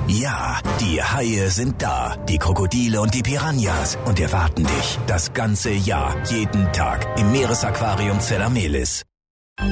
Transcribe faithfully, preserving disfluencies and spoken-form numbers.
Ja, die Haie sind da, die Krokodile und die Piranhas und erwarten dich das ganze Jahr, jeden Tag im Meeresaquarium Zella Mehlis.